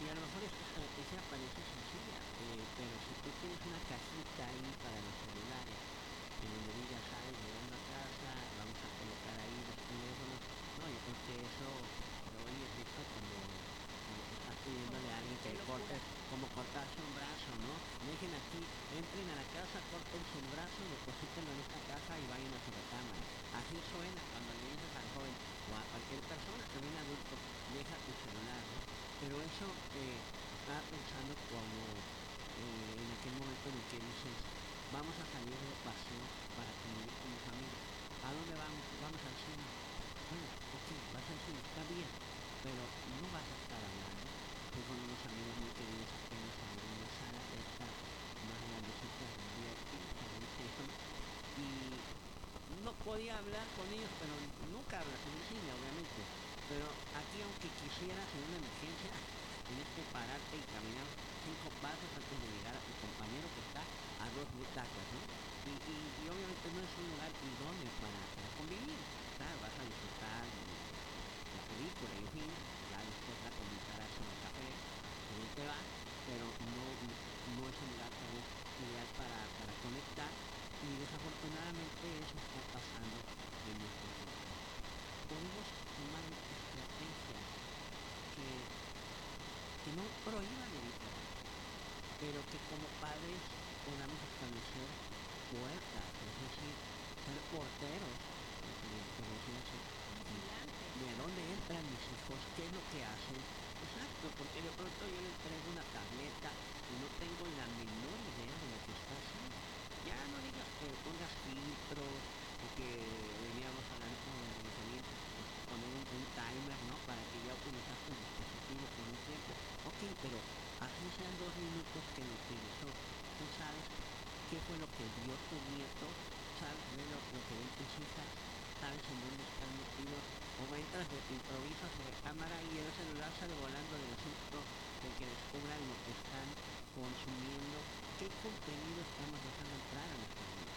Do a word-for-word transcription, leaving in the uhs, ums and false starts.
Y a lo mejor esta estrategia parece sencilla, eh, pero si tú tienes una cajita ahí para los celulares, en donde digas, ay, llegando a casa, vamos a colocar ahí los teléfonos, no, yo creo que eso se oye rico como, como que estás pidiéndole Como a alguien que que qué corte, locura. como cortarse un brazo, ¿no? Dejen aquí, entren a la casa, córtense un brazo, deposítenlo en esta caja y vayan a su recámara. Así suena cuando le dices al joven o a cualquier persona, también adulto, deja tu celular, ¿no? Pero eso, eh, estaba pensando como eh, en aquel momento en el que dices, vamos a salir de paseo para convivir con mis amigos. ¿A dónde vamos? Vamos al cine. Bueno, ok, vas al cine, está bien, pero no vas a estar hablando. Fui con unos amigos muy queridos apenas a una sala de estas más grandecitas de V I P, según se llama, y no podía hablar con ellos, pero nunca hablas en el cine, obviamente. Pero aquí, aunque quisieras en una emergencia, tienes que pararte y caminar cinco pasos antes de llegar a tu compañero que está a dos butacas, ¿no? Y, y, y obviamente no es un lugar idóneo para, para convivir. Claro, vas a disfrutar de, de la película y en fin, ya después la comentarás en el café, según te va, pero no, no, no es un lugar tal vez ideal para, para conectar y desafortunadamente eso está pasando en nuestros tiempos. Podemos tomar estrategias que, que no prohíban el internet, pero que como padres podamos establecer puertas, es decir, ser porteros, eh, eh, por decir así, eh, Vigilantes, de a sí. dónde entran mis hijos, qué es lo que hacen. Exacto, porque de pronto yo le entrego una tableta y no tengo la menor idea de lo que está haciendo. Ya no digas que pongas filtros o que veníamos hablando con Benjamín, pues poner un, un timer, ¿no? Para que ya utilizaste el dispositivo por un tiempo. Ok, pero así sean dos minutos que lo utilizó. Tú sabes qué fue lo que vio tu nieto, sabes de lo, lo que ven tus hijas, sabes en dónde están metidos, o entras de improviso a su recámara y el celular sale volando del susto de que descubran lo que están consumiendo, qué contenido estamos dejando entrar a nuestra vida.